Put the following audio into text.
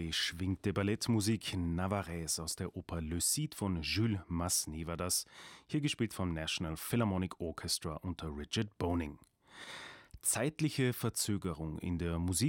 beschwingte Ballettmusik Navarrese aus der Oper Le Cid von Jules Massenet war das, hier gespielt vom National Philharmonic Orchestra unter Richard Boning. Zeitliche Verzögerung in der Musik